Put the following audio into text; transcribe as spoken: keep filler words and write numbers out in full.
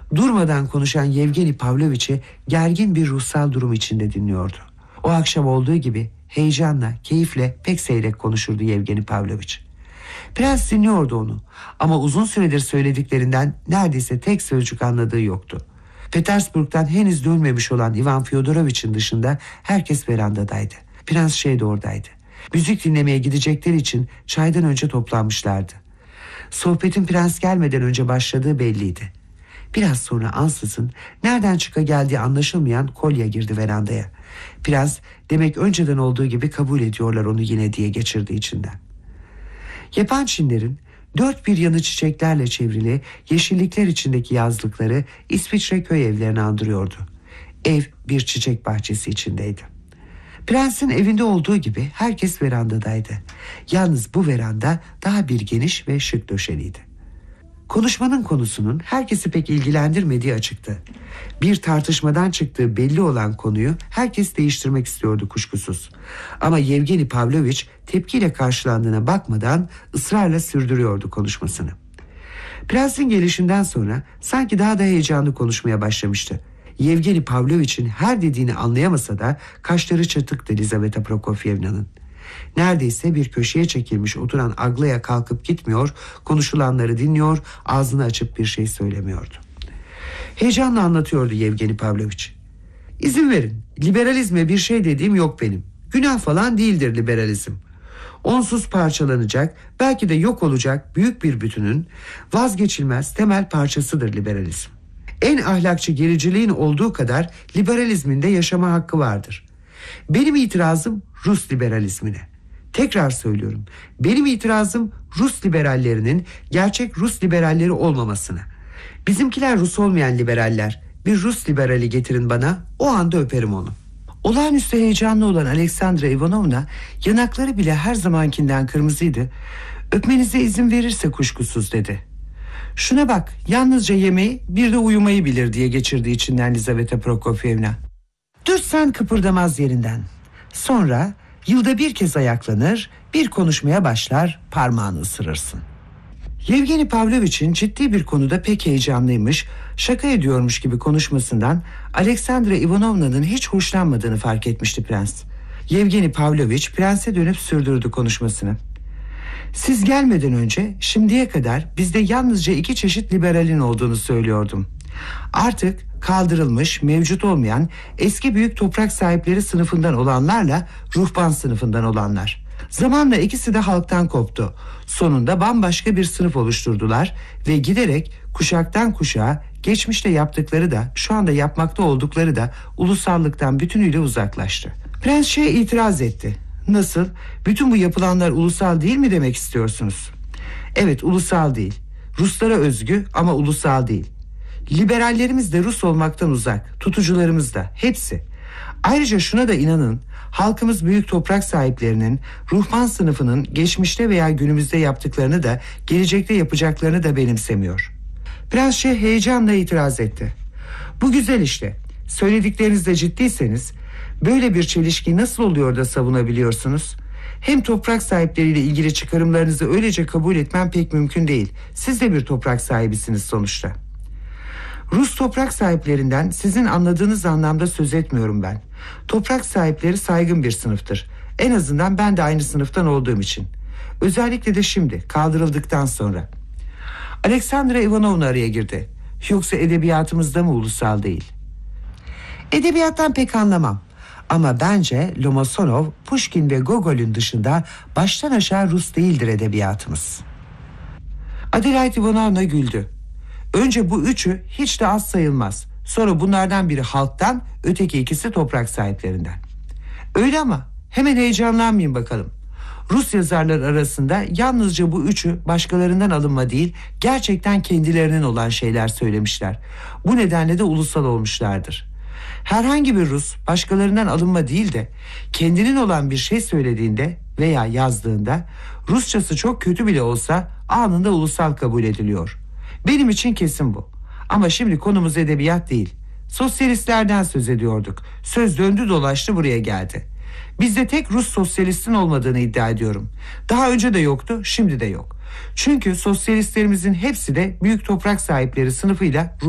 Durmadan konuşan Yevgeni Pavloviç'i gergin bir ruhsal durum içinde dinliyordu. O akşam olduğu gibi heyecanla, keyifle pek seyrek konuşurdu Yevgeni Pavloviç. Prens dinliyordu onu ama uzun süredir söylediklerinden neredeyse tek sözcük anladığı yoktu. Petersburg'dan henüz dönmemiş olan Ivan Fyodoroviç'in dışında herkes verandadaydı. Prens şey de oradaydı. Müzik dinlemeye gidecekleri için çaydan önce toplanmışlardı. Sohbetin prens gelmeden önce başladığı belliydi. Biraz sonra ansızın nereden çıka geldiği anlaşılmayan Kolya girdi verandaya. Prens demek önceden olduğu gibi kabul ediyorlar onu yine diye geçirdi içinden. Yapançinlerin dört bir yanı çiçeklerle çevrili yeşillikler içindeki yazlıkları İsviçre köy evlerini andırıyordu. Ev bir çiçek bahçesi içindeydi. Prensin evinde olduğu gibi herkes verandadaydı. Yalnız bu veranda daha bir geniş ve şık döşeliydi. Konuşmanın konusunun herkesi pek ilgilendirmediği açıktı. Bir tartışmadan çıktığı belli olan konuyu herkes değiştirmek istiyordu kuşkusuz. Ama Yevgeni Pavloviç tepkiyle karşılandığına bakmadan ısrarla sürdürüyordu konuşmasını. Prensin gelişinden sonra sanki daha da heyecanlı konuşmaya başlamıştı. Yevgeni Pavloviç'in her dediğini anlayamasa da kaşları çatıktı Lizaveta Prokofyevna'nın. Neredeyse bir köşeye çekilmiş oturan Aglaya kalkıp gitmiyor, konuşulanları dinliyor, ağzını açıp bir şey söylemiyordu. Heyecanla anlatıyordu Yevgeni Pavloviç. İzin verin, liberalizme bir şey dediğim yok benim. Günah falan değildir liberalizm. Onsuz parçalanacak, belki de yok olacak büyük bir bütünün vazgeçilmez temel parçasıdır liberalizm. En ahlakçı gericiliğin olduğu kadar liberalizmin de yaşama hakkı vardır. Benim itirazım Rus liberalizmine. Tekrar söylüyorum. Benim itirazım Rus liberallerinin gerçek Rus liberalleri olmamasına. Bizimkiler Rus olmayan liberaller. Bir Rus liberali getirin bana, o anda öperim onu. Olağanüstü heyecanlı olan Aleksandra Ivanovna yanakları bile her zamankinden kırmızıydı. Öpmenize izin verirse kuşkusuz dedi. Şuna bak, yalnızca yemeği bir de uyumayı bilir diye geçirdi içinden Lizaveta Prokofyevna. Dürtsen kıpırdamaz yerinden. Sonra yılda bir kez ayaklanır, bir konuşmaya başlar, parmağını ısırırsın. Yevgeni Pavloviç'in ciddi bir konuda pek heyecanlıymış, şaka ediyormuş gibi konuşmasından Aleksandra Ivanovna'nın hiç hoşlanmadığını fark etmişti prens. Yevgeni Pavloviç prense dönüp sürdürdü konuşmasını. Siz gelmeden önce şimdiye kadar bizde yalnızca iki çeşit liberalin olduğunu söylüyordum. Artık kaldırılmış, mevcut olmayan eski büyük toprak sahipleri sınıfından olanlarla ruhban sınıfından olanlar. Zamanla ikisi de halktan koptu. Sonunda bambaşka bir sınıf oluşturdular ve giderek kuşaktan kuşağa geçmişte yaptıkları da şu anda yapmakta oldukları da ulusallıktan bütünüyle uzaklaştı. Prens şey itiraz etti. Nasıl? Bütün bu yapılanlar ulusal değil mi demek istiyorsunuz? Evet, ulusal değil. Ruslara özgü ama ulusal değil. Liberallerimiz de Rus olmaktan uzak, tutucularımız da, hepsi. Ayrıca şuna da inanın, halkımız büyük toprak sahiplerinin, ruhban sınıfının geçmişte veya günümüzde yaptıklarını da, gelecekte yapacaklarını da benimsemiyor. Prens Şeyh heyecanla itiraz etti. Bu güzel işte. Söylediklerinizde ciddiyseniz, böyle bir çelişkiyi nasıl oluyor da savunabiliyorsunuz? Hem toprak sahipleriyle ilgili çıkarımlarınızı öylece kabul etmem pek mümkün değil. Siz de bir toprak sahibisiniz sonuçta. Rus toprak sahiplerinden sizin anladığınız anlamda söz etmiyorum ben. Toprak sahipleri saygın bir sınıftır. En azından ben de aynı sınıftan olduğum için. Özellikle de şimdi, kaldırıldıktan sonra. Aleksandra Ivanovna araya girdi. Yoksa edebiyatımızda mı ulusal değil? Edebiyattan pek anlamam. Ama bence Lomonosov, Pushkin ve Gogol'ün dışında baştan aşağı Rus değildir edebiyatımız. Adelaide Ivanovna güldü. Önce bu üçü hiç de az sayılmaz. Sonra bunlardan biri halktan, öteki ikisi toprak sahiplerinden. Öyle ama hemen heyecanlanmayın bakalım. Rus yazarlar arasında yalnızca bu üçü başkalarından alınma değil, gerçekten kendilerinin olan şeyler söylemişler. Bu nedenle de ulusal olmuşlardır. Herhangi bir Rus başkalarından alınma değil de kendinin olan bir şey söylediğinde veya yazdığında Rusçası çok kötü bile olsa anında ulusal kabul ediliyor. Benim için kesin bu. Ama şimdi konumuz edebiyat değil. Sosyalistlerden söz ediyorduk. Söz döndü dolaştı buraya geldi. Bizde tek Rus sosyalistin olmadığını iddia ediyorum. Daha önce de yoktu, şimdi de yok. Çünkü sosyalistlerimizin hepsi de büyük toprak sahipleri sınıfıyla